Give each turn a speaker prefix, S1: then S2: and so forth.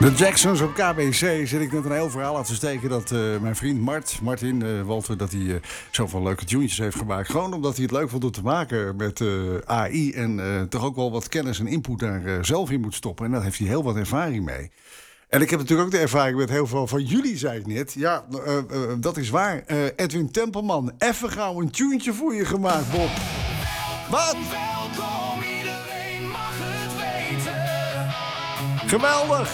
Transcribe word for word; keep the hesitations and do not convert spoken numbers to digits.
S1: De Jacksons op K B C zit ik net een heel verhaal aan te steken dat uh, mijn vriend Mart, Martin uh, Walter, dat hij uh, zoveel leuke tunes heeft gemaakt. Gewoon omdat hij het leuk vond om te maken met uh, A I en uh, toch ook wel wat kennis en input daar uh, zelf in moet stoppen. En daar heeft hij heel wat ervaring mee. En ik heb natuurlijk ook de ervaring met heel veel van jullie, zei ik net. Ja, uh, uh, dat is waar. Uh, Edwin Tempelman, even gauw een tuentje voor je gemaakt, Bob. Wat? Welkom, iedereen mag het weten. Geweldig!